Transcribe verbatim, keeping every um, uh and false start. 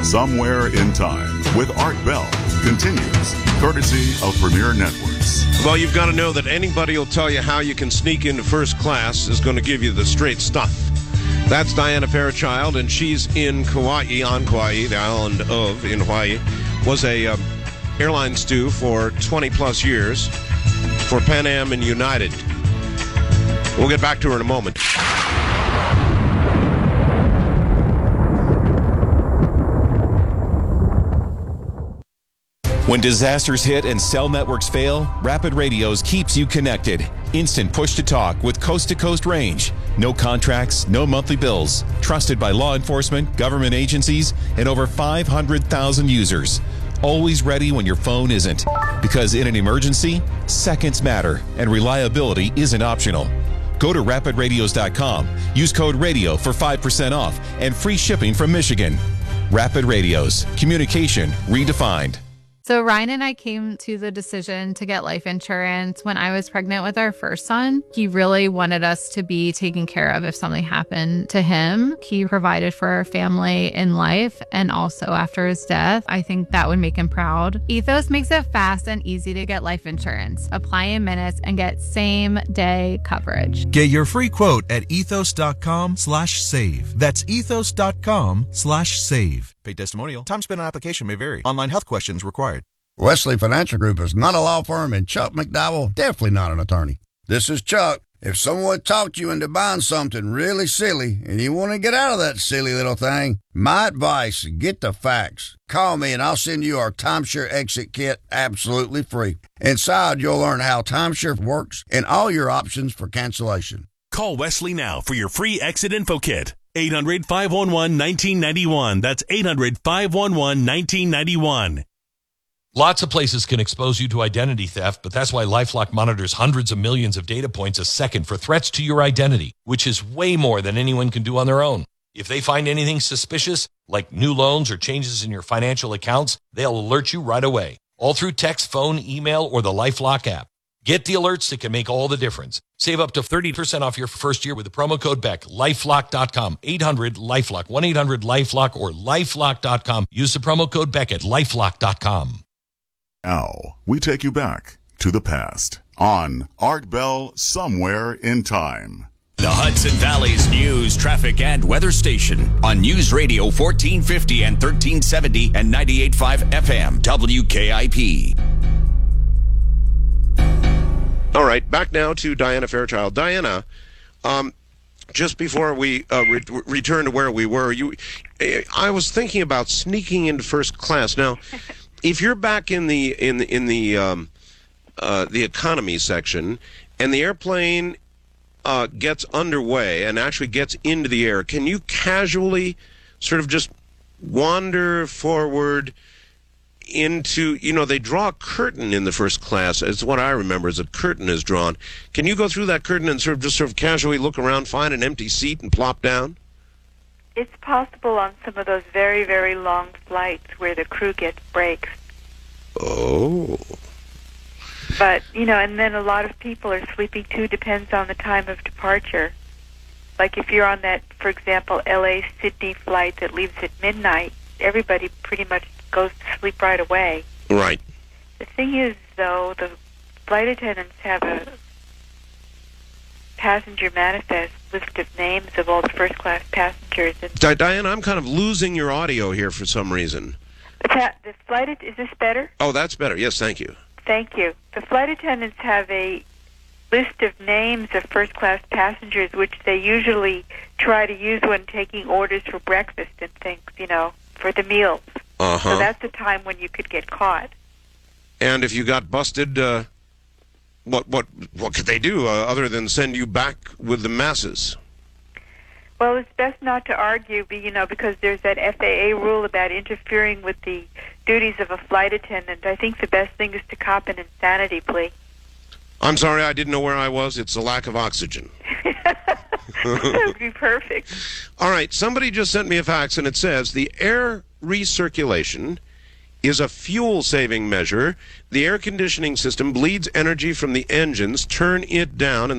Somewhere in Time with Art Bell continues, courtesy of Premier Networks. Well, you've got to know that anybody will tell you how you can sneak into first class is going to give you the straight stuff. That's Diana Fairchild, and she's in Kauai, on Kauai, the island of, in Hawaii, was a um, airline stew for twenty plus years for Pan Am and United. We'll get back to her in a moment. When disasters hit and cell networks fail, Rapid Radios keeps you connected. Instant push-to-talk with coast-to-coast range. No contracts, no monthly bills. Trusted by law enforcement, government agencies, and over five hundred thousand users. Always ready when your phone isn't. Because in an emergency, seconds matter, and reliability isn't optional. Go to rapid radios dot com. Use code RADIO for five percent off and free shipping from Michigan. Rapid Radios. Communication redefined. So Ryan and I came to the decision to get life insurance when I was pregnant with our first son. He really wanted us to be taken care of if something happened to him. He provided for our family in life and also after his death. I think that would make him proud. Ethos makes it fast and easy to get life insurance. Apply in minutes and get same day coverage. Get your free quote at ethos dot com slash save. That's ethos dot com slash save. Paid testimonial. Time spent on application may vary. Online health questions required. Wesley Financial Group is not a law firm, and Chuck McDowell definitely not an attorney. This is Chuck. If someone talked you into buying something really silly and you want to get out of that silly little thing, my advice, get the facts. Call me and I'll send you our Timeshare Exit Kit absolutely free. Inside, you'll learn how Timeshare works and all your options for cancellation. Call Wesley now for your free Exit Info Kit. eight hundred, five one one, one nine nine one. That's eight hundred, five one one, one nine nine one. Lots of places can expose you to identity theft, but that's why LifeLock monitors hundreds of millions of data points a second for threats to your identity, which is way more than anyone can do on their own. If they find anything suspicious, like new loans or changes in your financial accounts, they'll alert you right away, all through text, phone, email, or the LifeLock app. Get the alerts that can make all the difference. Save up to thirty percent off your first year with the promo code Beck. lifelock dot com, eight hundred LifeLock, one eight hundred LifeLock, or lifelock dot com. Use the promo code Beck at lifelock dot com. Now, we take you back to the past on Art Bell Somewhere in Time. The Hudson Valley's news, traffic, and weather station on News Radio fourteen fifty and thirteen seventy and ninety-eight point five F M, W K I P. All right, back now to Diana Fairchild. Diana, um, just before we uh, re- return to where we were, you, I was thinking about sneaking into first class. Now, if you're back in the in the, in the um, uh, the economy section, and the airplane uh, gets underway and actually gets into the air, can you casually sort of just wander forward into, you know, they draw a curtain in the first class. It's what I remember as a curtain is drawn. Can you go through that curtain and sort of just sort of casually look around, find an empty seat, and plop down? It's possible on some of those very, very long flights where the crew gets breaks. Oh. But, you know, and then a lot of people are sleeping too, depends on the time of departure. Like if you're on that, for example, L A Sydney flight that leaves at midnight, everybody pretty much goes to sleep right away. Right. The thing is, though, the flight attendants have a passenger manifest list of names of all the first-class passengers. And Di- Diana, I'm kind of losing your audio here for some reason. The, pa- the flight at- is this better? Oh, that's better. Yes, thank you. Thank you. The flight attendants have a list of names of first-class passengers, which they usually try to use when taking orders for breakfast and things, you know, for the meals. Uh-huh. So that's the time when you could get caught. And if you got busted, uh, what what what could they do uh, other than send you back with the masses? Well, it's best not to argue, but, you know, because there's that F A A rule about interfering with the duties of a flight attendant. I think the best thing is to cop an insanity plea. I'm sorry, I didn't know where I was. It's a lack of oxygen. That would be perfect. All right, somebody just sent me a fax, and it says, the air recirculation is a fuel-saving measure. The air conditioning system bleeds energy from the engines, turn it down, and